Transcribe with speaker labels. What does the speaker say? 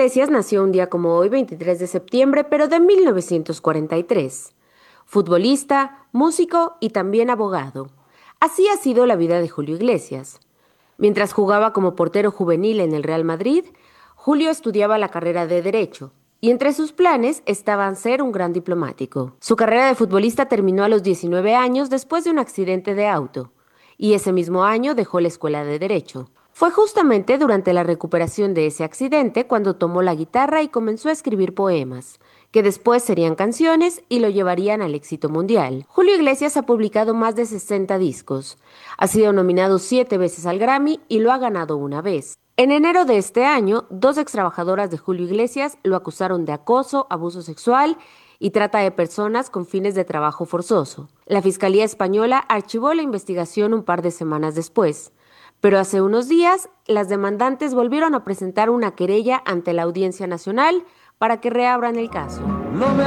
Speaker 1: Iglesias nació un día como hoy, 23 de septiembre, pero de 1943. Futbolista, músico y también abogado. Así ha sido la vida de Julio Iglesias. Mientras jugaba como portero juvenil en el Real Madrid, Julio estudiaba la carrera de Derecho, y entre sus planes estaban ser un gran diplomático. Su carrera de futbolista terminó a los 19 años después de un accidente de auto, y ese mismo año dejó la escuela de Derecho. Fue justamente durante la recuperación de ese accidente cuando tomó la guitarra y comenzó a escribir poemas, que después serían canciones y lo llevarían al éxito mundial. Julio Iglesias ha publicado más de 60 discos, ha sido nominado 7 veces al Grammy y lo ha ganado una vez. En enero de este año, dos extrabajadoras de Julio Iglesias lo acusaron de acoso, abuso sexual y trata de personas con fines de trabajo forzoso. La Fiscalía Española archivó la investigación un par de semanas después. Pero hace unos días, las demandantes volvieron a presentar una querella ante la Audiencia Nacional para que reabran el caso.